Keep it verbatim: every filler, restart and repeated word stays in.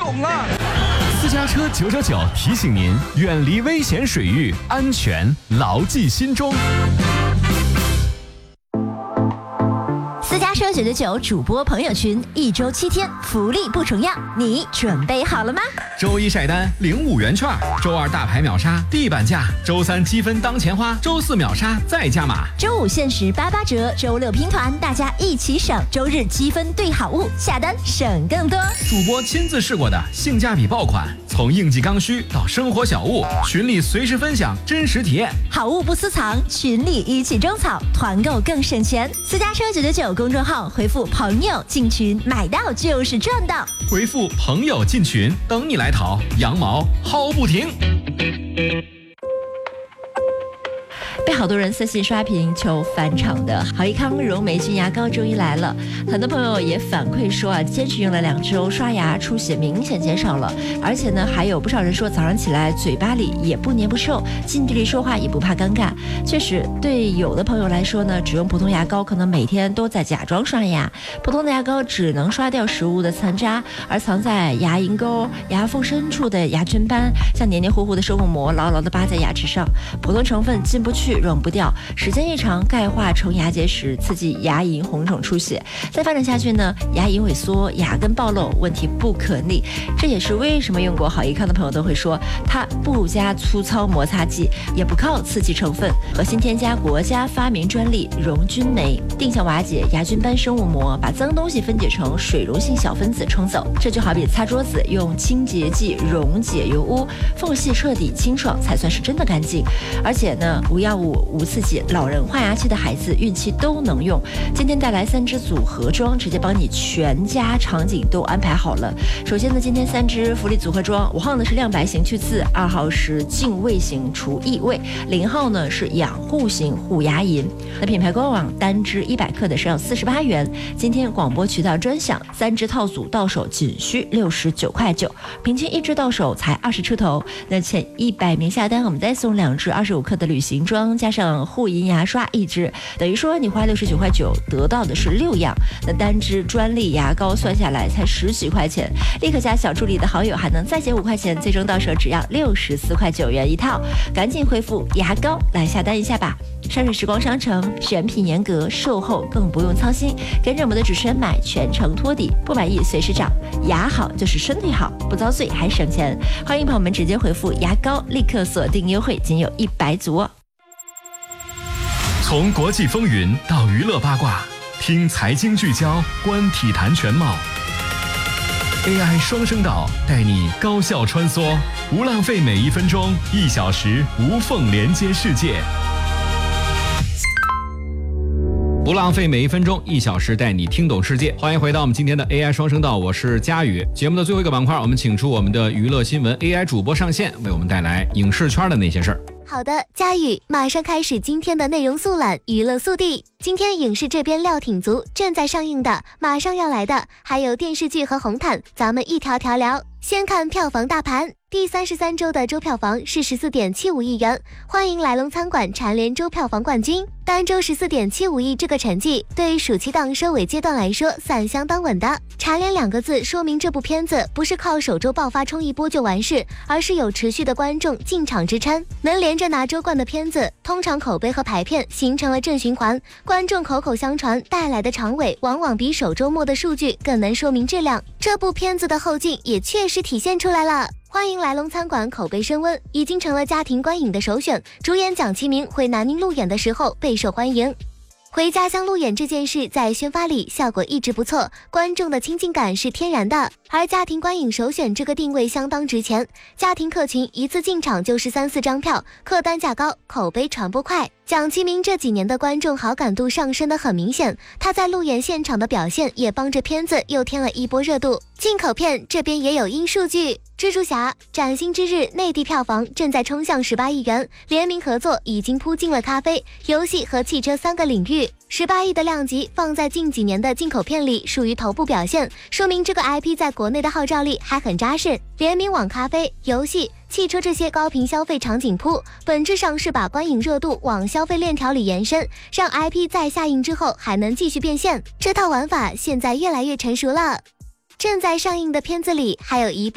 泳了。 私家车九九九提醒您，远离危险水域，安全牢记心中。 私家车九九九主播朋友群，一周七天，福利不重样，你准备好了吗？ 周一晒单领五元券，周二大牌秒杀地板价，周三积分当钱花，周四秒杀再加码， 周五限时八八折，周六拼团，大家一起省，周日积分兑好物，下单省更多。 主播亲自试过的性价比爆款，从应季刚需到生活小物，群里随时分享真实体验， 好物不私藏，群里一起种草，团购更省钱。私家车九九九公众号回复朋友进群，买到就是赚到， 回复朋友进群，等你来淘，羊毛薅不停。 被好多人私信刷屏求返场的好益康柔美菌牙膏终于来了，很多朋友也反馈说啊，坚持用了两周，刷牙出血明显减少了，而且呢，还有不少人说早上起来嘴巴里也不黏不臭，近距离说话也不怕尴尬。确实，对有的朋友来说呢，只用普通牙膏可能每天都在假装刷牙，普通的牙膏只能刷掉食物的残渣，而藏在牙龈沟、牙缝深处的牙菌斑，像黏黏糊糊的生物膜牢牢地扒在牙齿上，普通成分进不去溶不掉，时间一长钙化成牙结石，刺激牙龈红肿出血，再发展下去呢，牙龈萎缩，牙根暴露，问题不可逆。这也是为什么用过好益康的朋友都会说，它不加粗糙摩擦剂，也不靠刺激成分，核心添加国家发明专利溶菌酶，定向瓦解牙菌斑生物膜，把脏东西分解成水溶性小分子冲走。这就好比擦桌子用清洁剂溶解油污，缝隙彻底清爽才算是真的干净。而且呢，无药物无刺激，老人换牙期的孩子孕期都能用。今天带来三支组合装，直接帮你全家场景都安排好了。首先呢，今天三支福利组合装，五号呢是亮白型去刺，二号是净味型除异味，零号呢是养护型护牙龈。那品牌官网单支一百克的是要四十八元，今天广播渠道专享，三支套组到手仅需六十九块九，平均一支到手才二十出头。那前一百名下单，我们再送两支二十五克的旅行装，加上护龈牙刷一支，等于说你花六十九块九得到的是六样。那单支专利牙膏算下来才十几块钱，立刻加小助理的好友还能再减五块钱，最终到手只要六十四块九元一套，赶紧回复牙膏来下单一下吧。山水时光商城选品严格，售后更不用操心，跟着我们的主持人买，全程托底，不满意随时找，牙好就是身体好，不遭罪还省钱。欢迎朋友们直接回复牙膏，立刻锁定优惠，仅有一百组哦。 从国际风云到娱乐八卦，听财经聚焦，观体坛全貌。A I 双声道带你高效穿梭，不浪费每一分钟，一小时无缝连接世界。不浪费每一分钟，一小时带你听懂世界。欢迎回到我们今天的 A I 双声道，我是佳宇。节目的最后一个板块，我们请出我们的娱乐新闻 A I 主播上线，为我们带来影视圈的那些事儿。 好的，佳宇，马上开始今天的内容速览，娱乐速递。今天影视这边料挺足，正在上映的，马上要来的，还有电视剧和红毯，咱们一条条聊。先看票房大盘，第三十三周的周票房是 十四点七五亿元，欢迎来龙餐馆蝉联周票房冠军。单周 十四点七五亿这个成绩，对于暑期档收尾阶段来说算相当稳的。蝉联两个字说明这部片子不是靠首周爆发冲一波就完事，而是有持续的观众进场支撑。能连着拿周冠的片子，通常口碑和排片形成了正循环，观众口口相传带来的长尾往往比首周末的数据更能说明质量。这部片子的后劲也确实体现出来了。欢迎来龙餐馆口碑升温，已经成了家庭观影的首选，主演蒋奇明回南宁路演的时候备受欢迎。回家乡路演这件事在宣发里效果一直不错，观众的亲近感是天然的，而家庭观影首选这个定位相当值钱，家庭客群一次进场就是三四张票，客单价高，口碑传播快。蒋奇明这几年的观众好感度上升的很明显，他在路演现场的表现也帮着片子又添了一波热度。进口片这边也有因数据，蜘蛛侠崭新之日内地票房正在冲向十八亿元，联名合作已经扑进了咖啡、游戏和汽车三个领域。十八亿的量级放在近几年的进口片里属于头部表现，说明这个 I P 在国内的号召力还很扎实。联名往咖啡、游戏、汽车这些高频消费场景铺，本质上是把观影热度往消费链条里延伸，让 I P 在下映之后还能继续变现。这套玩法现在越来越成熟了。正在上映的片子里还有一